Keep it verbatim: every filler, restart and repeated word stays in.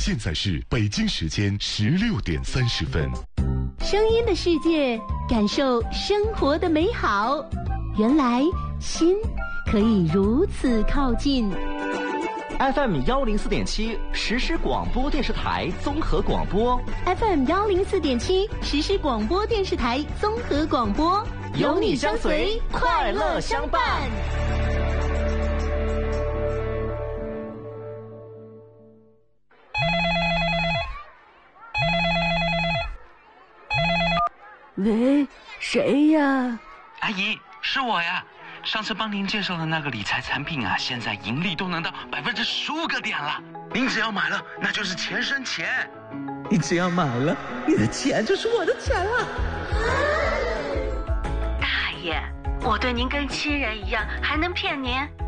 现在是北京时间十六点三十分。 声音的世界，感受生活的美好。原来心可以如此靠近。 F M 幺零四点七实时广播电视台综合广播 ，F M 幺零四点七实时广播电视台综合广播， 有你相随，快乐相伴。 喂，谁呀？ 阿姨，是我呀。上次帮您介绍的那个理财产品啊，现在盈利都能到百分之十五个点了。您只要买了，那就是钱生钱。 你只要买了，你的钱就是我的钱了。 大爷，我对您跟亲人一样，还能骗您？